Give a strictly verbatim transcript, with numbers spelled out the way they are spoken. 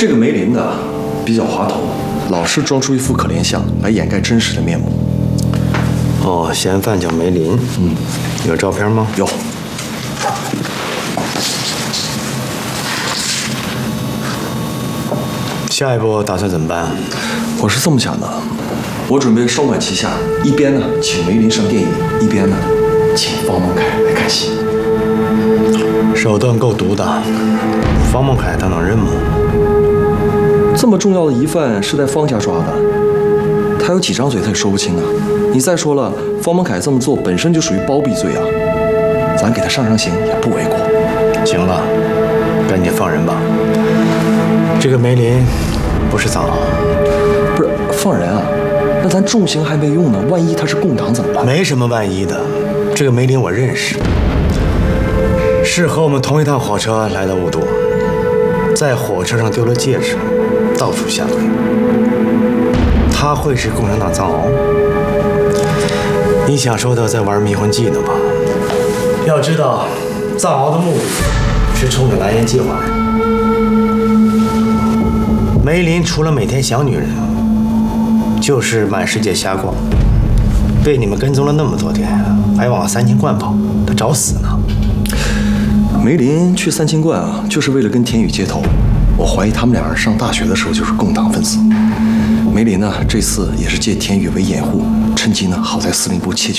这个梅林的比较滑头，老是装出一副可怜相来掩盖真实的面目。 哦，嫌犯叫梅林。嗯，有照片吗？ 有。 下一步打算怎么办？ 我是这么想的，我准备双管齐下，一边呢请梅林上电影，一边呢请方孟凯来看戏。 手段够毒的，方孟凯当当人吗？ 这么重要的疑犯是在方家抓的，他有几张嘴他也说不清啊。你再说了，方孟凯这么做本身就属于包庇罪啊，咱给他上上刑也不为过。 行了，赶紧放人吧。这个梅林不是藏獒， 不是放人啊？那咱重刑还没用呢，万一他是共党怎么办？ 没什么万一的，这个梅林我认识，是和我们同一趟火车来的雾都，在火车上丢了戒指，到处下跪。他会是共产党藏獒？你想说他在玩迷魂计呢吧？要知道，藏獒的目的是冲着蓝烟计划来的。梅林除了每天想女人，就是满世界瞎逛，被你们跟踪了那么多天，还往三清观跑，他找死呢。 梅林去三清观啊，就是为了跟田宇接头。我怀疑他们俩人上大学的时候就是共党分子。梅林呢，这次也是借田宇为掩护，趁机呢好在司令部窃取